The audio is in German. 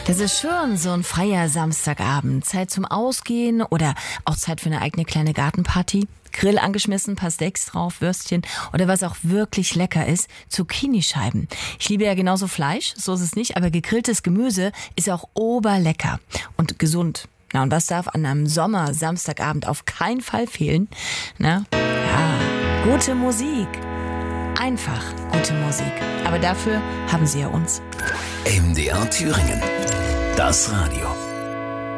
Das ist schon so ein freier Samstagabend. Zeit zum Ausgehen oder auch Zeit für eine eigene kleine Gartenparty. Grill angeschmissen, paar Steaks drauf, Würstchen oder was auch wirklich lecker ist, Zucchinischeiben. Ich liebe ja genauso Fleisch, so ist es nicht, aber gegrilltes Gemüse ist auch oberlecker und gesund. Na, und was darf an einem Sommer-Samstagabend auf keinen Fall fehlen? Na, ja, gute Musik. Einfach gute Musik. Aber dafür haben Sie ja uns. MDR Thüringen. Das Radio.